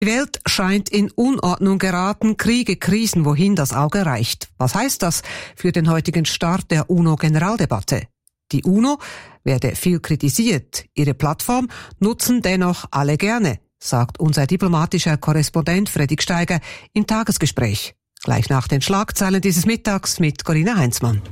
Die Welt scheint in Unordnung geraten, Kriege, Krisen, wohin das Auge reicht. Was heißt das für den heutigen Start der UNO-Generaldebatte? Die UNO werde viel kritisiert. Ihre Plattform nutzen dennoch alle gerne, sagt unser diplomatischer Korrespondent Fredrik Steiger im Tagesgespräch. Gleich nach den Schlagzeilen dieses Mittags mit Corinna Heinzmann.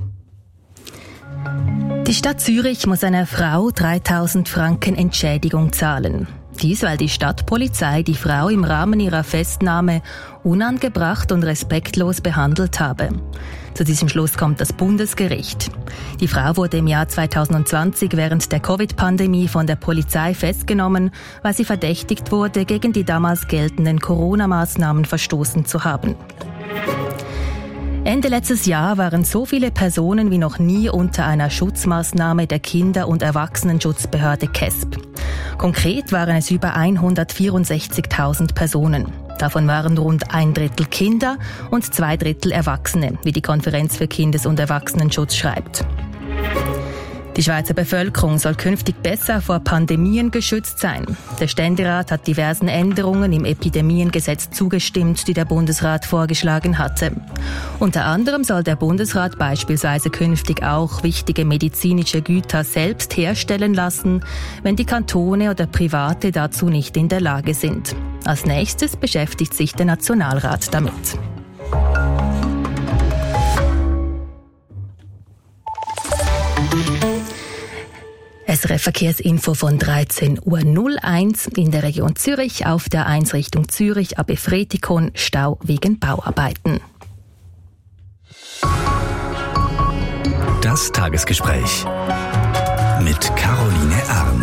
Die Stadt Zürich muss einer Frau 3.000 Franken Entschädigung zahlen. Dies, weil die Stadtpolizei die Frau im Rahmen ihrer Festnahme unangebracht und respektlos behandelt habe. Zu diesem Schluss kommt das Bundesgericht. Die Frau wurde im Jahr 2020 während der Covid-Pandemie von der Polizei festgenommen, weil sie verdächtigt wurde, gegen die damals geltenden Corona-Maßnahmen verstoßen zu haben. Ende letztes Jahr waren so viele Personen wie noch nie unter einer Schutzmaßnahme der Kinder- und Erwachsenenschutzbehörde KESB. Konkret waren es über 164.000 Personen. Davon waren rund 1/3 Kinder und 2/3 Erwachsene, wie die Konferenz für Kindes- und Erwachsenenschutz schreibt. Die Schweizer Bevölkerung soll künftig besser vor Pandemien geschützt sein. Der Ständerat hat diversen Änderungen im Epidemiengesetz zugestimmt, die der Bundesrat vorgeschlagen hatte. Unter anderem soll der Bundesrat beispielsweise künftig auch wichtige medizinische Güter selbst herstellen lassen, wenn die Kantone oder Private dazu nicht in der Lage sind. Als nächstes beschäftigt sich der Nationalrat damit. SRF Verkehrsinfo von 13.01 Uhr in der Region Zürich, auf der 1 Richtung Zürich, ab Efretikon, Stau wegen Bauarbeiten. Das Tagesgespräch mit Caroline Arn.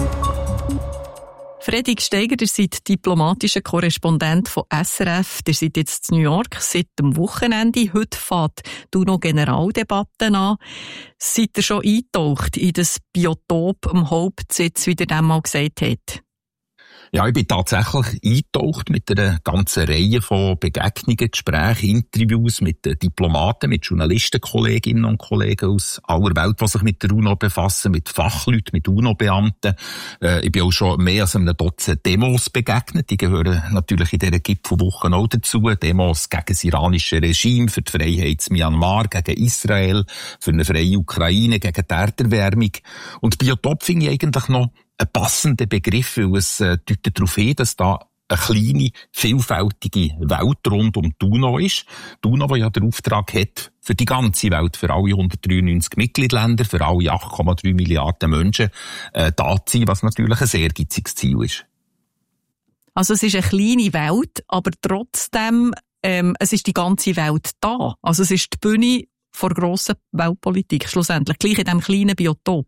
Fredrik Steiger, ihr seid diplomatischer Korrespondent von SRF. Ihr seid jetzt in New York seit dem Wochenende. Heute fängt die UNO-Generaldebatte an. Seid ihr schon eingetaucht in das Biotop am Hauptsitz, wie ihr dem mal gesagt habt? Ja, ich bin tatsächlich eingetaucht mit einer ganzen Reihe von Begegnungen, Gesprächen, Interviews mit Diplomaten, mit Journalistenkolleginnen und Kollegen aus aller Welt, die sich mit der UNO befassen, mit Fachleuten, mit UNO-Beamten. Ich bin auch schon mehr als einem Dutzend Demos begegnet. Die gehören natürlich in dieser Gipfelwoche auch dazu. Demos gegen das iranische Regime, für die Freiheit in Myanmar, gegen Israel, für eine freie Ukraine, gegen die Erderwärmung. Und Biotop finde ich eigentlich noch ein passender Begriff, weil es deutet darauf hin, dass da eine kleine, vielfältige Welt rund um die UNO ist. Die UNO, die ja den Auftrag hat, für die ganze Welt, für alle 193 Mitgliedsländer, für alle 8,3 Milliarden Menschen, da zu sein, was natürlich ein sehr ehrgeiziges Ziel ist. Also es ist eine kleine Welt, aber trotzdem, es ist die ganze Welt da. Also es ist die Bühne vor grosser Weltpolitik, schlussendlich, gleich in diesem kleinen Biotop.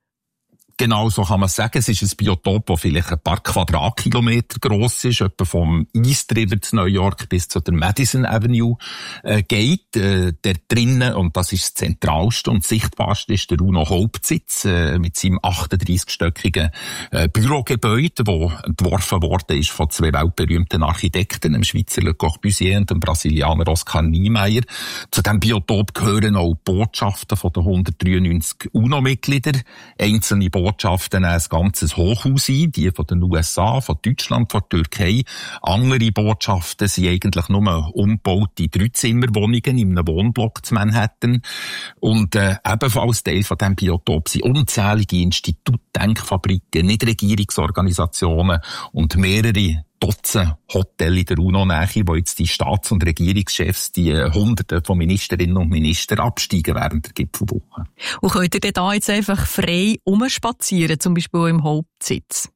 Genau so kann man sagen. Es ist ein Biotop, das vielleicht ein paar Quadratkilometer gross ist, etwa vom East River zu New York bis zu der Madison Avenue geht. Der drinnen, und das ist das zentralste und sichtbarste, ist der UNO-Hauptsitz mit seinem 38-stöckigen Bürogebäude, das entworfen worden ist von 2 weltberühmten Architekten, dem Schweizer Le Corbusier und dem Brasilianer Oscar Niemeyer. Zu diesem Biotop gehören auch Botschaften von den 193 UNO-Mitgliedern, einzelne Botschaften ein ganzes Hochhaus ein, die von den USA, von Deutschland, von der Türkei. Andere Botschaften sind eigentlich nur umgebaute 3-Zimmerwohnungen in einem Wohnblock zu Manhattan. Und ebenfalls Teil von diesem Biotop sind unzählige Institute, Denkfabriken, Nichtregierungsorganisationen und mehrere Dutzend Hotels in der UNO-Nähe, wo jetzt die Staats- und Regierungschefs, die Hunderte von Ministerinnen und Ministern absteigen während der Gipfelwoche. Und könnt ihr da jetzt einfach frei rumspazieren, zum Beispiel im Hauptsitz?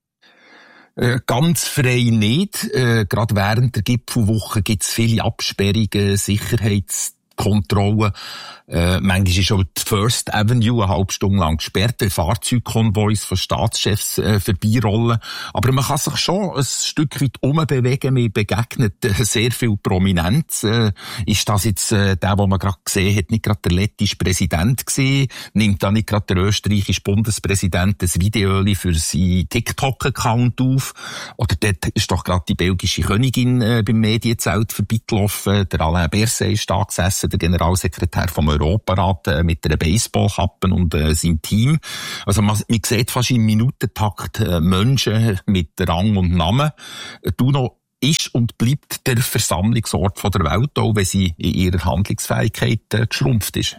Ganz frei nicht. Gerade während der Gipfelwoche gibt es viele Absperrungen, Sicherheitskontrollen. Manchmal ist auch die First Avenue eine halbe Stunde lang gesperrt, weil Fahrzeugkonvois von Staatschefs vorbeirollen. Aber man kann sich schon ein Stück weit umbewegen. Mir begegnet sehr viel Prominenz. Ist das jetzt der, den man gerade gesehen hat, nicht gerade der lettische Präsident gewesen? Nimmt da nicht gerade der österreichische Bundespräsident ein Video für seinen TikTok-Account auf? Oder dort ist doch gerade die belgische Königin beim Medienzelt vorbeigelaufen. Der Alain Berset ist da gesessen, der Generalsekretär vom Europarat mit einer Baseballkappe und seinem Team. Also man sieht fast im Minutentakt Menschen mit Rang und Namen. Die UNO ist und bleibt der Versammlungsort der Welt, auch wenn sie in ihrer Handlungsfähigkeit geschrumpft ist.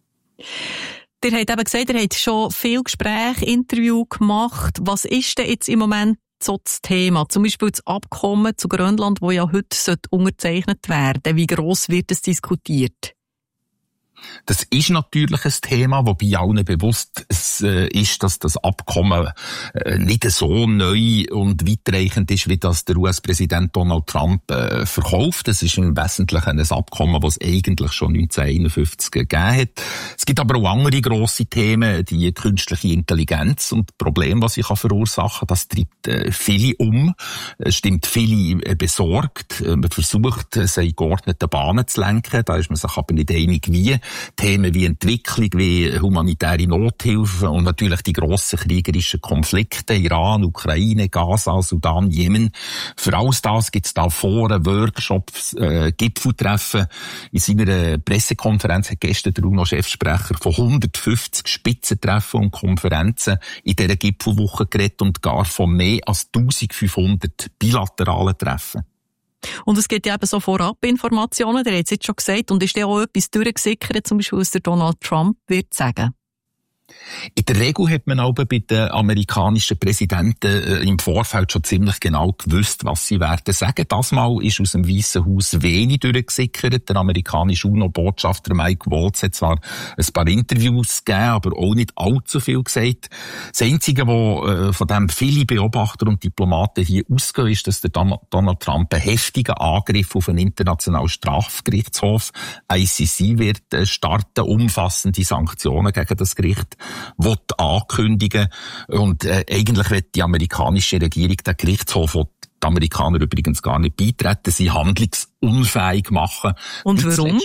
Ihr habt eben gesagt, ihr habt schon viele Gespräche, Interviews gemacht. Was ist denn jetzt im Moment so das Thema? Zum Beispiel das Abkommen zu Grönland, das ja heute unterzeichnet werden sollte. Wie gross wird es diskutiert? Das ist natürlich ein Thema, wobei allen bewusst ist, dass das Abkommen nicht so neu und weitreichend ist, wie das der US-Präsident Donald Trump verkauft. Es ist im Wesentlichen ein Abkommen, das es eigentlich schon 1951 gegeben hat. Es gibt aber auch andere grosse Themen, die künstliche Intelligenz und Probleme, was sie verursachen kann. Das treibt viele um, stimmt viele besorgt. Man versucht, sie in geordneten Bahnen zu lenken. Da ist man sich aber nicht einig, wie. Themen wie Entwicklung, wie humanitäre Nothilfe und natürlich die grossen kriegerischen Konflikte, Iran, Ukraine, Gaza, Sudan, Jemen. Für alles das gibt es da Foren, Workshops, Gipfeltreffen. In seiner Pressekonferenz hat gestern der UNO-Chefsprecher von 150 Spitzentreffen und Konferenzen in dieser Gipfelwoche geredet und gar von mehr als 1500 bilateralen Treffen. Und es gibt ja eben so Vorabinformationen, der hat es jetzt schon gesagt, und ist ja auch etwas durchgesickert, zum Beispiel, was der Donald Trump wird sagen. In der Regel hat man aber bei den amerikanischen Präsidenten im Vorfeld schon ziemlich genau gewusst, was sie werden sagen. Das Mal ist aus dem Weißen Haus wenig durchgesickert. Der amerikanische UNO-Botschafter Mike Waltz hat zwar ein paar Interviews gegeben, aber auch nicht allzu viel gesagt. Das Einzige, was von dem viele Beobachter und Diplomaten hier ausgehen, ist, dass der Donald Trump einen heftigen Angriff auf den Internationalen Strafgerichtshof ICC wird starten, umfassende Sanktionen gegen das Gericht ankündigen. Und eigentlich wird die amerikanische Regierung den Gerichtshof, wo die Amerikaner übrigens gar nicht beitreten, sie handlungsunfähig machen. Und warum?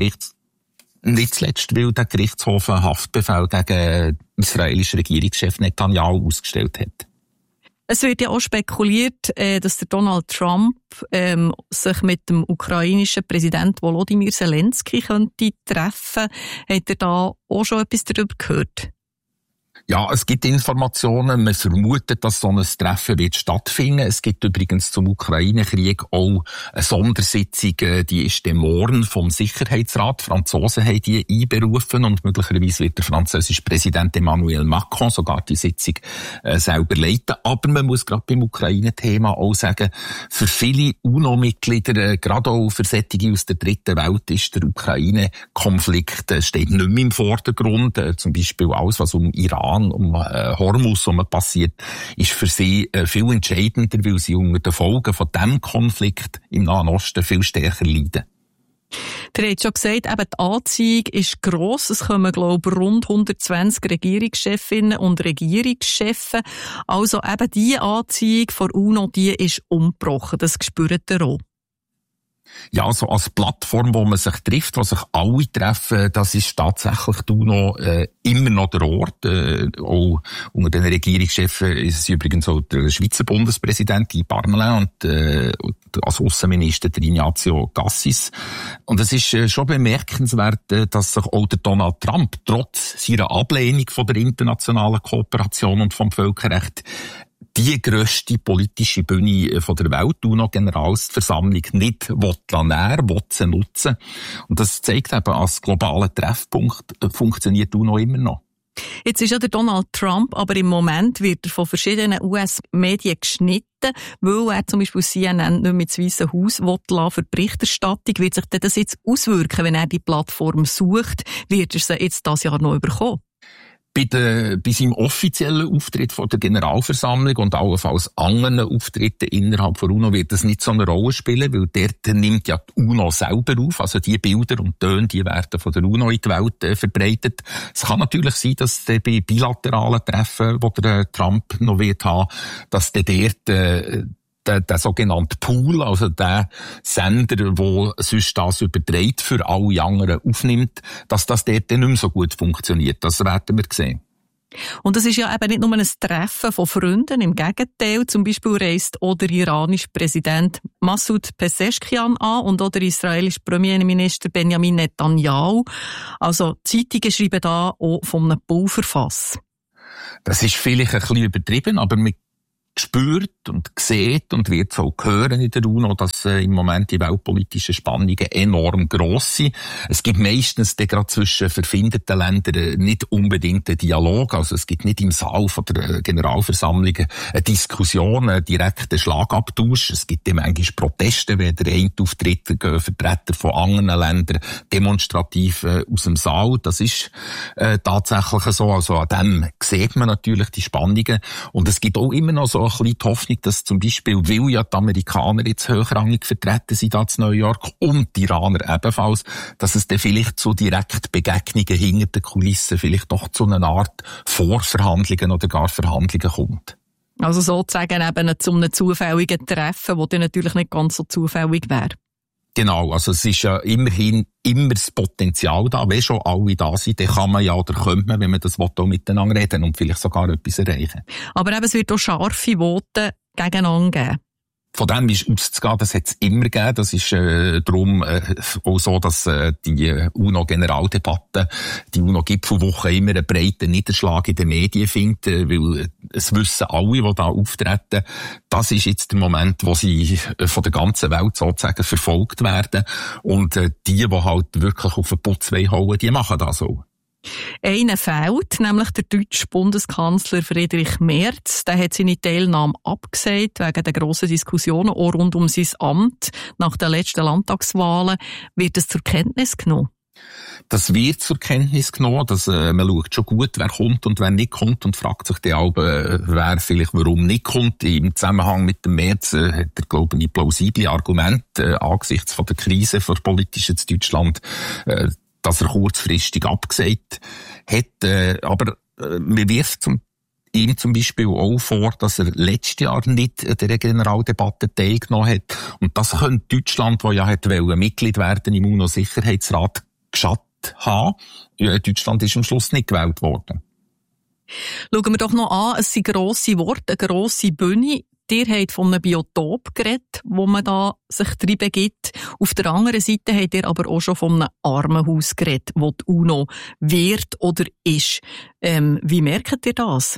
Nicht zuletzt, weil der Gerichtshof einen Haftbefehl gegen den israelischen Regierungschef Netanyahu ausgestellt hat. Es wird ja auch spekuliert, dass der Donald Trump sich mit dem ukrainischen Präsidenten Volodymyr Zelensky könnte treffen. Hat er da auch schon etwas darüber gehört? Ja, es gibt Informationen. Man vermutet, dass so ein Treffen wird stattfinden. Es gibt übrigens zum Ukraine-Krieg auch eine Sondersitzung, die ist dem morgen vom Sicherheitsrat. Die Franzosen haben die einberufen und möglicherweise wird der französische Präsident Emmanuel Macron sogar die Sitzung selber leiten. Aber man muss gerade beim Ukraine-Thema auch sagen, für viele UNO-Mitglieder, gerade auch für solche aus der dritten Welt, ist der Ukraine-Konflikt steht nicht mehr im Vordergrund. Zum Beispiel alles, was um Iran, um Hormuz passiert, ist für sie viel entscheidender, weil sie unter den Folgen von diesem Konflikt im Nahen Osten viel stärker leiden. Der hat schon gesagt, eben die Anziehung ist gross. Es kommen, glaube ich, rund 120 Regierungschefinnen und Regierungschefen. Also eben die Anziehung von UNO, die ist umgebrochen. Das spürt ihr auch. Ja, so als Plattform, wo man sich trifft, wo sich alle treffen, das ist tatsächlich die UNO immer noch der Ort. Auch unter den Regierungschefen ist es übrigens auch der Schweizer Bundespräsident Guy Parmelin und als Aussenminister der Ignazio Cassis. Und es ist schon bemerkenswert, dass sich auch der Donald Trump trotz seiner Ablehnung von der internationalen Kooperation und vom Völkerrecht die grösste politische Bühne von der Welt, UNO-Generalversammlung, nicht will sie nutzen. Und das zeigt eben, als globaler Treffpunkt funktioniert UNO immer noch. Jetzt ist ja der Donald Trump, aber im Moment wird er von verschiedenen US-Medien geschnitten, weil er zum Beispiel CNN nicht mehr ins Weiße Haus will für die Berichterstattung. Wird sich das jetzt auswirken, wenn er die Plattform sucht? Wird er sie jetzt dieses Jahr noch bekommen? Bei seinem offiziellen Auftritt vor der Generalversammlung und allenfalls anderen Auftritten innerhalb von UNO wird das nicht so eine Rolle spielen, weil dort nimmt ja die UNO selber auf. Also die Bilder und Töne, die werden von der UNO in die Welt verbreitet. Es kann natürlich sein, dass bei bilateralen Treffen, die der Trump noch wird haben, dass der dort der sogenannte Pool, also der Sender, der sonst das überträgt, für alle anderen aufnimmt, dass das dort nicht mehr so gut funktioniert. Das werden wir sehen. Und es ist ja eben nicht nur ein Treffen von Freunden, im Gegenteil. Zum Beispiel reist auch der iranische Präsident Massoud Pezeshkian an und auch der israelische Premierminister Benjamin Netanyahu. Also Zeitungen schreiben da auch von einem Pulverfass. Das ist vielleicht ein bisschen übertrieben, aber spürt und sieht und wird so hören in der UNO, dass im Moment die weltpolitischen Spannungen enorm gross sind. Es gibt meistens gerade zwischen verfeindeten Ländern nicht unbedingt einen Dialog, also es gibt nicht im Saal von der Generalversammlung eine Diskussion, einen direkten Schlagabtausch. Es gibt dann manchmal Proteste, wenn der eine auftritt, gehen Vertreter von anderen Ländern demonstrativ aus dem Saal. Das ist tatsächlich so, also an dem sieht man natürlich die Spannungen und es gibt auch immer noch so ein bisschen die Hoffnung, dass zum Beispiel, weil ja die Amerikaner jetzt hochrangig vertreten sind da in New York und die Iraner ebenfalls, dass es dann vielleicht zu direkt Begegnungen hinter den Kulissen, vielleicht doch zu einer Art Vorverhandlungen oder gar Verhandlungen kommt. Also sozusagen eben zu einem zufälligen Treffen, das dann natürlich nicht ganz so zufällig wäre. Genau, also es ist ja immerhin immer das Potenzial da. Wenn schon alle da sind, dann kann man ja oder könnte man, wenn man das will, auch miteinander reden und vielleicht sogar etwas erreichen. Aber eben, es wird auch scharfe Voten gegeneinander geben. Von dem ist auszugehen, das hat es immer gegeben. Das ist darum auch so, dass die UNO-Generaldebatte, die UNO-Gipfelwoche immer einen breiten Niederschlag in den Medien findet, weil es wissen alle, die da auftreten, das ist jetzt der Moment, wo sie von der ganzen Welt sozusagen verfolgt werden. Und die halt wirklich auf den Putz hauen, die machen das auch. Einer fehlt, nämlich der deutsche Bundeskanzler Friedrich Merz. Der hat seine Teilnahme abgesagt wegen der grossen Diskussionen auch rund um sein Amt nach den letzten Landtagswahlen. Wird es zur Kenntnis genommen? Das wird zur Kenntnis genommen, dass man schaut schon gut, wer kommt und wer nicht kommt und fragt sich dann auch, wer vielleicht warum nicht kommt. Im Zusammenhang mit dem Merz hat er, glaube ich, plausible Argumente angesichts von der Krise für politisch in Deutschland, dass er kurzfristig abgesagt hat. Aber mir wirft ihm zum Beispiel auch vor, dass er letztes Jahr nicht an der Generaldebatte teilgenommen hat. Und das könnte Deutschland, das ja Mitglied werden im UNO-Sicherheitsrat, geschadet haben. Ja, Deutschland ist am Schluss nicht gewählt worden. Schauen wir doch noch an, es sind grosse Worte, eine grosse Bühne. Ihr habt von einem Biotop geredet, wo man da sich drin begibt. Auf der anderen Seite habt ihr aber auch schon von einem Armenhaus geredet, wo die UNO wird oder ist. Wie merkt ihr das?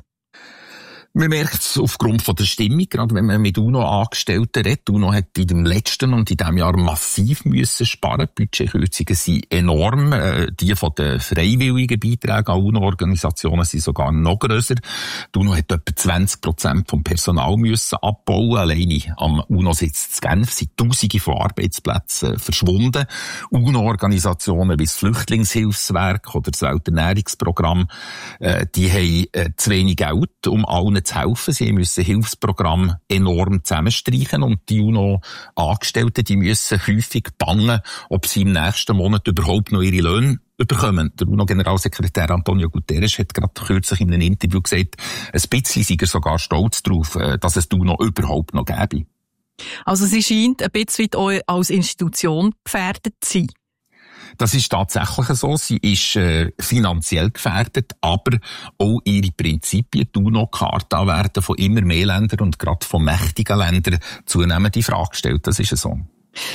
Man merkt es aufgrund von der Stimmung, gerade wenn man mit UNO-Angestellten redet. UNO hat in dem letzten und in diesem Jahr massiv müssen sparen. Die Budgetkürzungen sind enorm. Die von den freiwilligen Beiträgen an UNO-Organisationen sind sogar noch grösser. Die UNO hat etwa 20% vom Personal müssen abbauen. Alleine am UNO-Sitz in Genf sind Tausende von Arbeitsplätzen verschwunden. UNO-Organisationen wie das Flüchtlingshilfswerk oder das Welternährungsprogramm, die haben zu wenig Geld, um allen zu helfen. Sie müssen Hilfsprogramme enorm zusammenstreichen und die UNO-Angestellten, die müssen häufig bangen, ob sie im nächsten Monat überhaupt noch ihre Löhne bekommen. Der UNO-Generalsekretär Antonio Guterres hat gerade kürzlich in einem Interview gesagt, ein bisschen sei er sogar stolz darauf, dass es die UNO überhaupt noch gäbe. Also sie scheint ein bisschen als Institution gefährdet zu sein. Das ist tatsächlich so. Sie ist finanziell gefährdet, aber auch ihre Prinzipien, die UNO-Charta, werden von immer mehr Ländern und gerade von mächtigen Ländern zunehmend in Frage gestellt. Das ist so.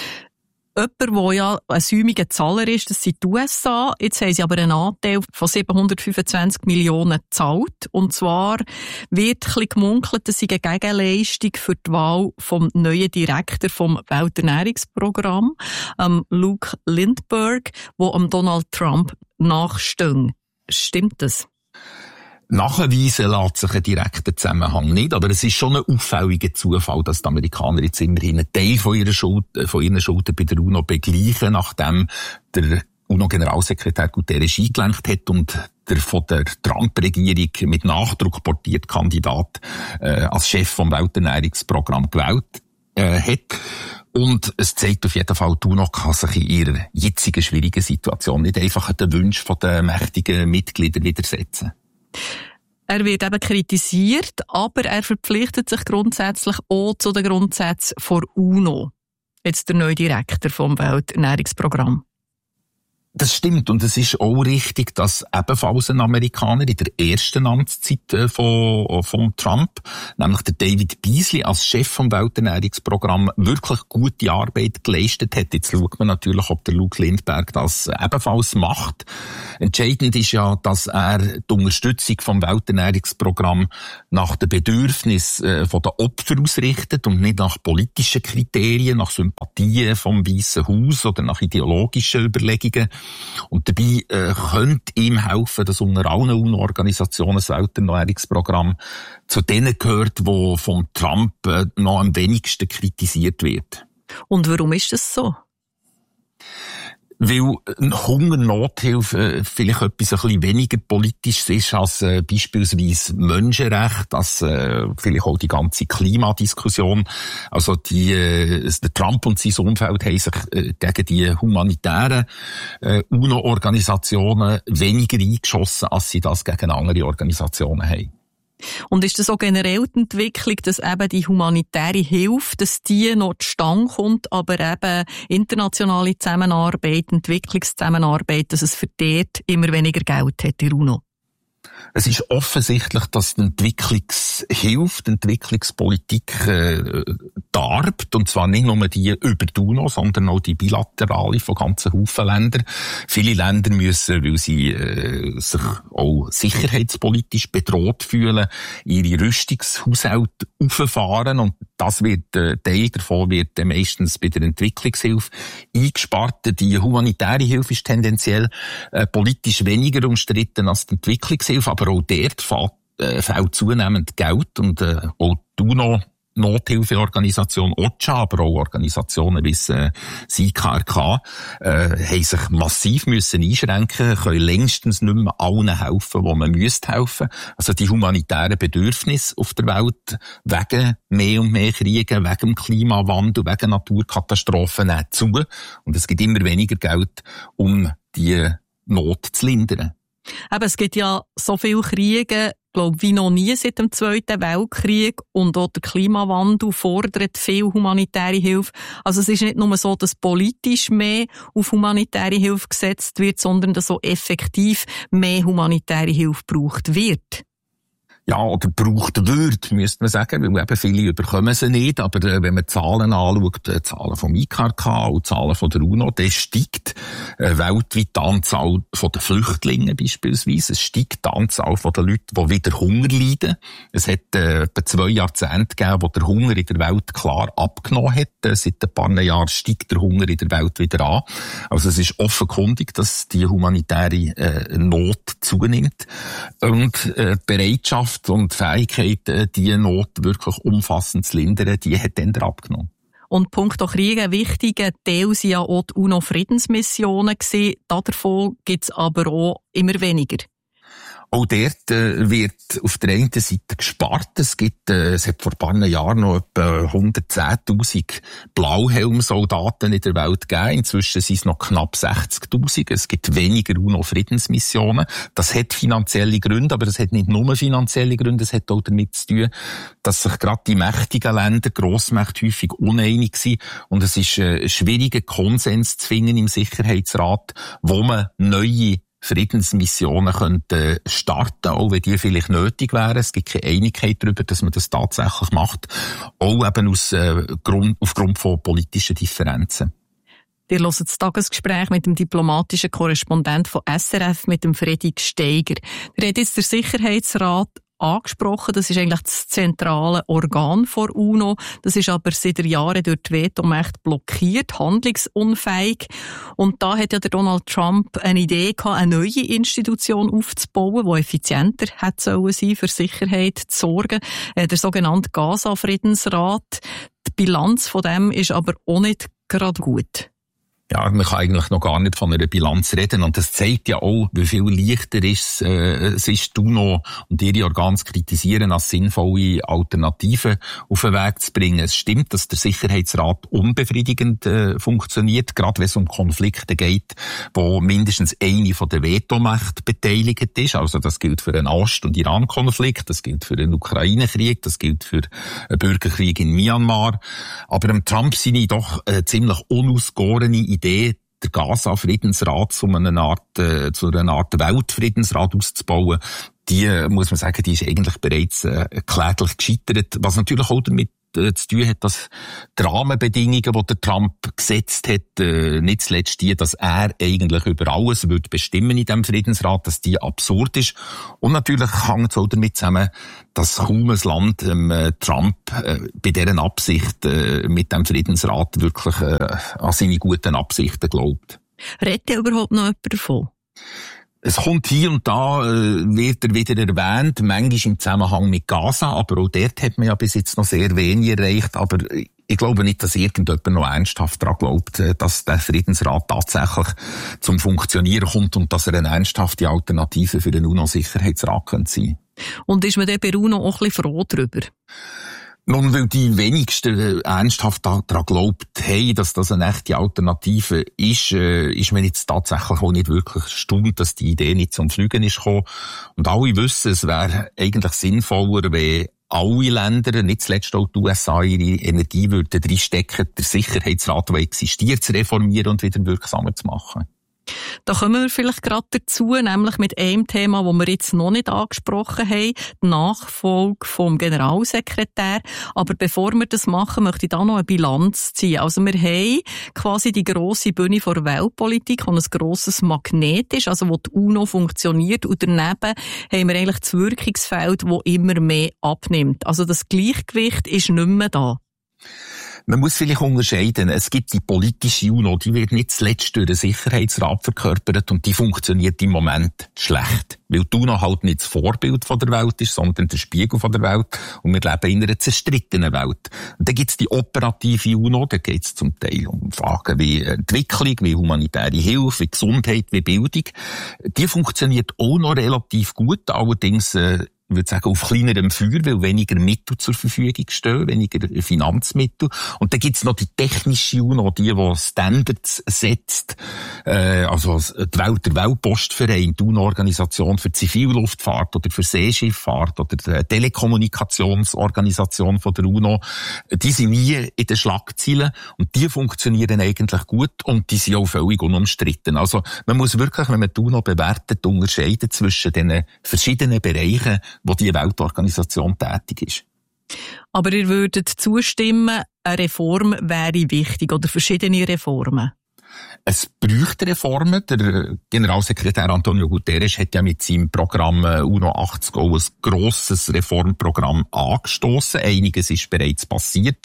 Jemand, der ja ein säumiger Zahler ist, das sind die USA. Jetzt haben sie aber einen Anteil von 725 Millionen gezahlt. Und zwar wird ein bisschen gemunkelt, das sei eine Gegenleistung für die Wahl vom neuen Direktor vom Welternährungsprogramm, Luke Lindbergh, der Donald Trump nachsteht. Stimmt das? Nachweisen lässt sich ein direkter Zusammenhang nicht, aber es ist schon ein auffälliger Zufall, dass die Amerikaner jetzt immerhin einen Teil von ihren Schulden bei der UNO begleichen, nachdem der UNO-Generalsekretär Guterres eingelenkt hat und der von der Trump-Regierung mit Nachdruck portierte Kandidat als Chef vom Welternährungsprogramm gewählt hat. Und es zeigt auf jeden Fall, die UNO kann sich in ihrer jetzigen schwierigen Situation nicht einfach den Wünschen der mächtigen Mitglieder widersetzen. Er wird eben kritisiert, aber er verpflichtet sich grundsätzlich auch zu den Grundsätzen der UNO. Jetzt der neue Direktor vom Welternährungsprogramm. Das stimmt, und es ist auch richtig, dass ebenfalls ein Amerikaner in der ersten Amtszeit von Trump, nämlich der David Beasley als Chef vom Welternährungsprogramm, wirklich gute Arbeit geleistet hat. Jetzt schaut man natürlich, ob der Luke Lindbergh das ebenfalls macht. Entscheidend ist ja, dass er die Unterstützung vom Welternährungsprogramm nach den Bedürfnissen von den Opfern ausrichtet und nicht nach politischen Kriterien, nach Sympathien vom Weißen Haus oder nach ideologischen Überlegungen. Und dabei könnte ihm helfen, dass unter allen UNO-Organisationen das Welternährungsprogramm zu denen gehört, wo von Trump noch am wenigsten kritisiert wird. Und warum ist das so? Weil Hungernothilfe vielleicht etwas ein bisschen weniger Politisches ist als beispielsweise Menschenrecht, als vielleicht auch die ganze Klimadiskussion. Also der Trump und sein Umfeld haben sich gegen die humanitären UNO-Organisationen weniger eingeschossen, als sie das gegen andere Organisationen haben. Und ist das auch generell die Entwicklung, dass eben die humanitäre Hilfe, dass die noch zustande kommt, aber eben internationale Zusammenarbeit, Entwicklungszusammenarbeit, dass es für dort immer weniger Geld hat in UNO? Es ist offensichtlich, dass die Entwicklungshilfe, die Entwicklungspolitik darbt, und zwar nicht nur die über die UNO, sondern auch die bilaterale von ganzen Haufen Ländern. Viele Länder müssen, weil sie sich auch sicherheitspolitisch bedroht fühlen, ihre Rüstungshaushalte auffahren, und das wird, Teil davon wird meistens bei der Entwicklungshilfe eingespart. Die humanitäre Hilfe ist tendenziell politisch weniger umstritten als die Entwicklungshilfe, aber auch dort fehlt zunehmend Geld, und auch die UNO-Nothilfeorganisation OCHA, aber auch Organisationen wie das IKRK haben sich massiv müssen einschränken, können längstens nicht mehr allen helfen, wo man müsste helfen. Also die humanitären Bedürfnisse auf der Welt wegen mehr und mehr Kriegen, wegen dem Klimawandel, wegen Naturkatastrophen nehmen zu, und es gibt immer weniger Geld, um die Not zu lindern. Aber es gibt ja so viele Kriege, glaube wie noch nie seit dem Zweiten Weltkrieg, und auch der Klimawandel fordert viel humanitäre Hilfe. Also es ist nicht nur so, dass politisch mehr auf humanitäre Hilfe gesetzt wird, sondern dass so effektiv mehr humanitäre Hilfe gebraucht wird. Ja, oder gebraucht wird, müsste man sagen, weil eben viele bekommen sie nicht. Aber wenn man Zahlen anschaut, Zahlen vom IKRK und Zahlen von der UNO, dann steigt weltweit die Anzahl von den Flüchtlingen beispielsweise. Es steigt die Anzahl von den Leuten, die wieder Hunger leiden. Es hat etwa 2 Jahrzehnte gegeben, wo der Hunger in der Welt klar abgenommen hat. Seit ein paar Jahren steigt der Hunger in der Welt wieder an. Also es ist offenkundig, dass die humanitäre Not zunimmt. Und Bereitschaft und Fähigkeit, diese Not wirklich umfassend zu lindern, die hat dann abgenommen. Und punkto Krieg, ein wichtiger Teil sind ja auch die UNO-Friedensmissionen gewesen. Davon gibt es aber auch immer weniger. Auch dort wird auf der einen Seite gespart. Es hat vor ein paar Jahren noch etwa 110.000 Blauhelmsoldaten in der Welt gegeben. Inzwischen sind es noch knapp 60.000. Es gibt weniger UNO-Friedensmissionen. Das hat finanzielle Gründe, aber es hat nicht nur finanzielle Gründe. Es hat auch damit zu tun, dass sich gerade die mächtigen Länder, Grossmächte, häufig uneinig sind. Und es ist schwierig, einen Konsens zu finden im Sicherheitsrat, wo man neue Friedensmissionen könnten starten, auch wenn die vielleicht nötig wären. Es gibt keine Einigkeit darüber, dass man das tatsächlich macht, auch eben aufgrund von politischen Differenzen. Ihr hört das Tagesgespräch mit dem diplomatischen Korrespondent von SRF, mit dem Fredrik Steiger. Der hat jetzt der Sicherheitsrat angesprochen. Das ist eigentlich das zentrale Organ der UNO. Das ist aber seit Jahren durch die Vetomächte blockiert, handlungsunfähig. Und da hat ja der Donald Trump eine Idee gehabt, eine neue Institution aufzubauen, die effizienter hätte sollen sein, für Sicherheit zu sorgen. Der sogenannte Gaza-Friedensrat. Die Bilanz von dem ist aber auch nicht gerade gut. Ja, man kann eigentlich noch gar nicht von einer Bilanz reden. Und das zeigt ja auch, wie viel leichter es ist, die UNO und ihre Organe zu kritisieren, als sinnvolle Alternativen auf den Weg zu bringen. Es stimmt, dass der Sicherheitsrat unbefriedigend funktioniert, gerade wenn es um Konflikte geht, wo mindestens eine von der Vetomächte beteiligt ist. Also das gilt für den Ost- und Iran-Konflikt, das gilt für den Ukraine-Krieg, das gilt für einen Bürgerkrieg in Myanmar. Aber Trump seine doch ziemlich unausgegorene Idee, der Gaza-Friedensrat zu einer Art Weltfriedensrat auszubauen, die, muss man sagen, die ist eigentlich bereits kläglich gescheitert, was natürlich auch damit zu tun hat, dass die Rahmenbedingungen, die der Trump gesetzt hat, nicht zuletzt die, dass er eigentlich über alles würde bestimmen in diesem Friedensrat, dass die absurd ist. Und natürlich hängt es auch damit zusammen, dass kaum ein Land Trump bei deren Absicht mit dem Friedensrat wirklich an seine guten Absichten glaubt. Redet ja überhaupt noch jemand davon? Es kommt hier und da, wird er wieder erwähnt, manchmal im Zusammenhang mit Gaza, aber auch dort hat man ja bis jetzt noch sehr wenig erreicht, aber ich glaube nicht, dass irgendjemand noch ernsthaft daran glaubt, dass der Friedensrat tatsächlich zum Funktionieren kommt und dass er eine ernsthafte Alternative für den UNO-Sicherheitsrat könnte sein. Und ist man dann bei UNO auch ein bisschen froh darüber? Nun, weil die wenigsten ernsthaft daran glaubt haben, dass das eine echte Alternative ist, ist man jetzt tatsächlich auch nicht wirklich erstaunt, dass die Idee nicht zum Fliegen ist gekommen. Und alle wissen, es wäre eigentlich sinnvoller, wenn alle Länder, nicht zuletzt auch die USA, ihre Energie würden reinstecken, den Sicherheitsrat, der existiert, zu reformieren und wieder wirksamer zu machen. Da kommen wir vielleicht gerade dazu, nämlich mit einem Thema, das wir jetzt noch nicht angesprochen haben, die Nachfolge vom Generalsekretär. Aber bevor wir das machen, möchte ich da noch eine Bilanz ziehen. Also wir haben quasi die grosse Bühne der Weltpolitik, die ein grosses Magnet ist, also wo die UNO funktioniert. Und daneben haben wir eigentlich das Wirkungsfeld, das immer mehr abnimmt. Also das Gleichgewicht ist nicht mehr da. Man muss vielleicht unterscheiden. Es gibt die politische UNO, die wird nicht zuletzt durch den Sicherheitsrat verkörpert und die funktioniert im Moment schlecht. Weil die UNO halt nicht das Vorbild von der Welt ist, sondern der Spiegel von der Welt. Und wir leben in einer zerstrittenen Welt. Und dann gibt es die operative UNO, da geht es zum Teil um Fragen wie Entwicklung, wie humanitäre Hilfe, wie Gesundheit, wie Bildung. Die funktioniert auch noch relativ gut, allerdings ich würde sagen, auf kleinerem Feuer, weil weniger Mittel zur Verfügung stehen, weniger Finanzmittel. Und dann gibt's noch die technische UNO, die Standards setzt, also der Weltpostverein, die UNO-Organisation für Zivilluftfahrt oder für Seeschifffahrt oder die Telekommunikationsorganisation von der UNO, die sind nie in den Schlagzeilen und die funktionieren eigentlich gut und die sind auch völlig unumstritten. Also man muss wirklich, wenn man die UNO bewertet, unterscheiden zwischen den verschiedenen Bereichen, wo die Weltorganisation tätig ist. Aber ihr würdet zustimmen, eine Reform wäre wichtig oder verschiedene Reformen? Es bräuchte Reformen. Der Generalsekretär Antonio Guterres hat ja mit seinem Programm UNO 80 auch ein grosses Reformprogramm angestoßen. Einiges ist bereits passiert.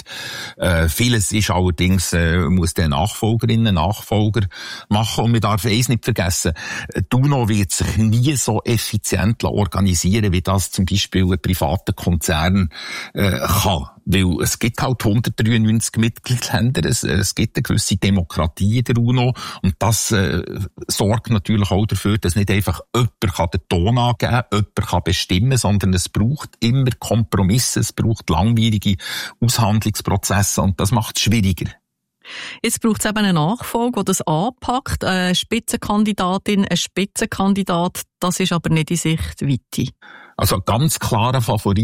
Vieles ist allerdings, muss der Nachfolgerinnen, Nachfolger machen. Und man darf eins nicht vergessen, die UNO wird sich nie so effizient organisieren, wie das zum Beispiel ein privater Konzern kann. Weil es gibt halt 193 Mitgliedsländer, es gibt eine gewisse Demokratie in der UNO und das sorgt natürlich auch dafür, dass nicht einfach jemand den Ton angeben kann, jemand kann bestimmen, sondern es braucht immer Kompromisse, es braucht langwierige Aushandlungsprozesse und das macht es schwieriger. Jetzt braucht es eben eine Nachfolge, die das anpackt. Eine Spitzenkandidatin, ein Spitzenkandidat, das ist aber nicht in Sichtweite. Also ganz klare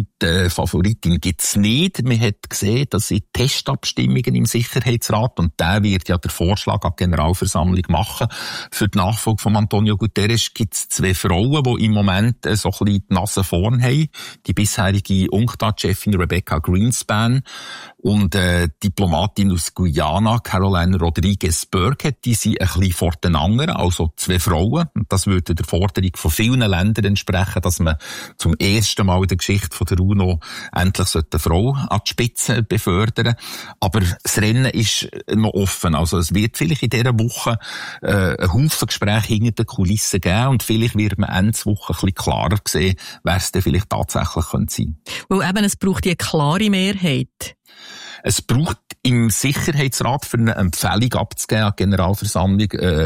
Favoritin gibt's nicht. Man hat gesehen, dass in Testabstimmungen im Sicherheitsrat, und der wird ja der Vorschlag an die Generalversammlung machen, für die Nachfolge von Antonio Guterres gibt's 2 Frauen, die im Moment so ein bisschen die Nase vorn haben. Die bisherige UNCTAD-Chefin Rebecca Greenspan und Diplomatin aus Guyana, Caroline Rodriguez Burkett, die sind ein bisschen vor den anderen, also 2 Frauen. Und das würde der Forderung von vielen Ländern entsprechen, dass man zum ersten Mal in der Geschichte von der UNO endlich eine Frau an die Spitze befördern. Aber das Rennen ist noch offen. Also es wird vielleicht in dieser Woche ein Haufen Gespräche hinter den Kulissen geben und vielleicht wird man Ende Woche ein bisschen klarer sehen, wer es denn vielleicht tatsächlich sein könnte. Weil eben, es braucht eine klare Mehrheit. Es braucht im Sicherheitsrat für eine Empfehlung abzugeben an die Generalversammlung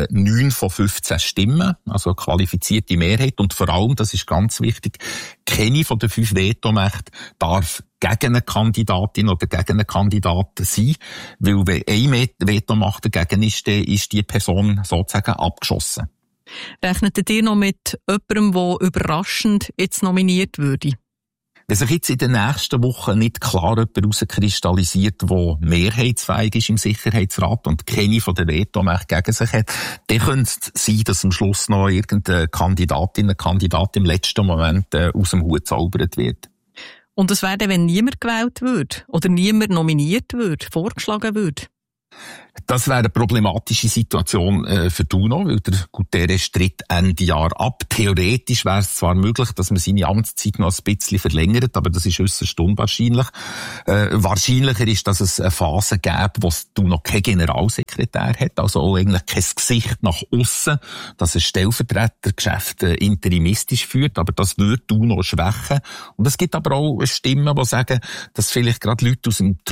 9 von 15 Stimmen, also eine qualifizierte Mehrheit. Und vor allem, das ist ganz wichtig, keine von den 5 Vetomächten darf gegen eine Kandidatin oder gegen einen Kandidaten sein, weil wenn eine Vetomacht dagegen ist, dann ist die Person sozusagen abgeschossen. Rechnet ihr noch mit jemandem, der überraschend jetzt nominiert würde? Wenn sich jetzt in den nächsten Wochen nicht klar jemand herauskristallisiert, der mehrheitsfähig ist im Sicherheitsrat und keine von den Vetomächten gegen sich hat, dann könnte es sein, dass am Schluss noch irgendeine Kandidatin im letzten Moment aus dem Hut zaubert wird. Und es wäre, wenn niemand gewählt wird oder niemand nominiert wird, vorgeschlagen wird? Das wäre eine problematische Situation für die UNO, weil der Guterres tritt Ende Jahr ab. Theoretisch wäre es zwar möglich, dass man seine Amtszeit noch ein bisschen verlängert, aber das ist äußerst unwahrscheinlich. Wahrscheinlicher ist, dass es eine Phase gäbe, wo die UNO keinen Generalsekretär hat, also auch eigentlich kein Gesicht nach aussen, dass ein Stellvertretergeschäft interimistisch führt, aber das würde die UNO schwächen. Und es gibt aber auch Stimmen, die sagen, dass vielleicht gerade Leute aus dem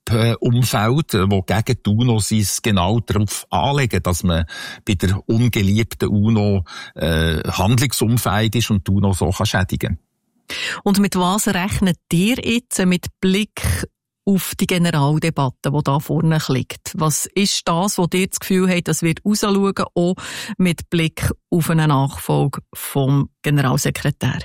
Umfeld, wo gegen die UNO sich genau darauf anlegen, dass man bei der ungeliebten UNO handlungsunfähig ist und die UNO so kann schädigen. Und mit was rechnet ihr jetzt mit Blick auf die Generaldebatte, die da vorne liegt? Was ist das, wo ihr das Gefühl habt, das wird rausschauen, auch mit Blick auf eine Nachfolge vom Generalsekretär?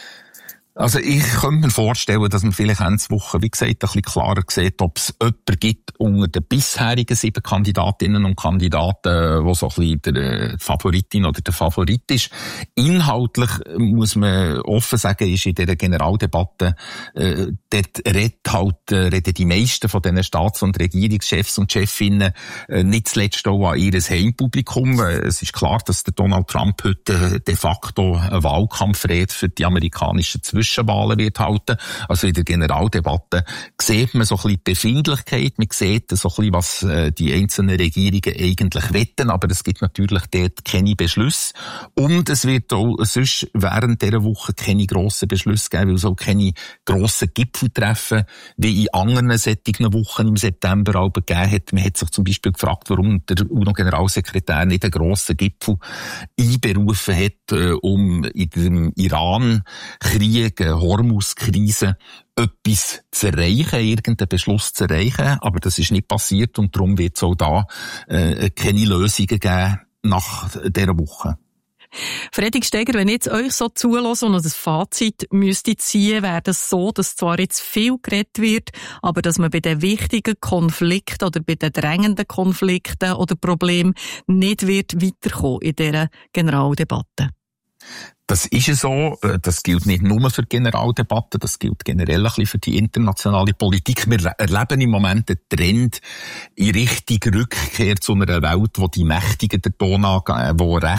Also ich könnte mir vorstellen, dass man vielleicht Ende Woche, wie gesagt, ein bisschen klarer sieht, ob es jemanden gibt unter den bisherigen 7 Kandidatinnen und Kandidaten, wo so ein bisschen der Favoritin oder der Favorit ist. Inhaltlich muss man offen sagen, ist in dieser Generaldebatte, dort reden die meisten von diesen Staats- und Regierungschefs und Chefinnen nicht zuletzt auch an ihr Heimpublikum. Es ist klar, dass der Donald Trump heute de facto eine Wahlkampfrede für die amerikanischen Zwischenwahlen wird halten. Also in der Generaldebatte sieht man so ein bisschen die Befindlichkeit, man sieht so ein bisschen, was die einzelnen Regierungen eigentlich wetten, aber es gibt natürlich dort keine Beschlüsse. Und es wird auch sonst während dieser Woche keine grossen Beschlüsse geben, weil es auch keine grossen Gipfeltreffen wie in anderen solchen Wochen im September auch gegeben hat. Man hat sich zum Beispiel gefragt, warum der UNO-Generalsekretär nicht einen grossen Gipfel einberufen hat, um in dem Iran-Krieg, Hormuz-Krise, etwas zu erreichen, irgendeinen Beschluss zu erreichen. Aber das ist nicht passiert und darum wird es auch da keine Lösungen geben nach dieser Woche. Frederik Steger, wenn ich jetzt euch so zulasse und ein Fazit müsste ziehen, wäre das so, dass zwar jetzt viel geredet wird, aber dass man bei den wichtigen Konflikten oder bei den drängenden Konflikten oder Problemen nicht wird weiterkommen in dieser Generaldebatte. Das ist ja so. Das gilt nicht nur für die Generaldebatte, das gilt generell ein bisschen für die internationale Politik. Wir erleben im Moment einen Trend in Richtung Rückkehr zu einer Welt, wo die Mächtigen den Ton angeben,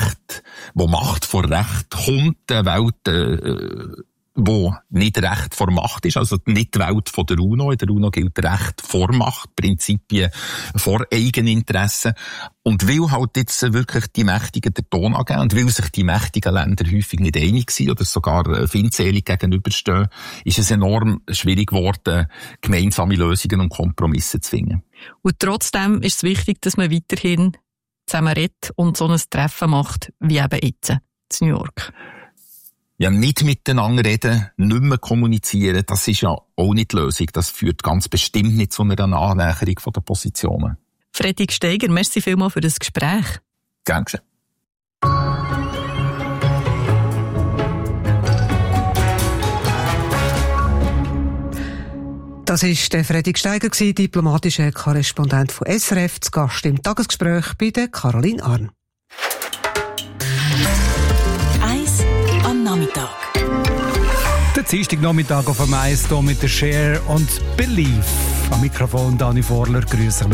wo Macht vor Recht kommt, eine Welt, wo nicht Recht vor Macht ist, also nicht die Welt von der UNO. In der UNO gilt Recht vor Macht, Prinzipien vor Eigeninteressen. Und weil halt jetzt wirklich die Mächtigen den Ton angeben und weil sich die mächtigen Länder häufig nicht einig sind oder sogar feindselig gegenüberstehen, ist es enorm schwierig geworden, gemeinsame Lösungen und Kompromisse zu finden. Und trotzdem ist es wichtig, dass man weiterhin zusammen redet und so ein Treffen macht, wie eben jetzt in New York. Ja, nicht miteinander reden, nicht mehr kommunizieren, das ist ja auch nicht die Lösung. Das führt ganz bestimmt nicht zu einer Annäherung der Positionen. Frederik Steger, merci vielmals für das Gespräch. Gern geschehen. Das war der Frederik Steger, diplomatischer Korrespondent von SRF, zu Gast im Tagesgespräch bei der Caroline Arn. Nachmittag. Der Dienstagnachmittag auf dem Eis hier mit der Share und Belief. Am Mikrofon Dani Vorler, grüße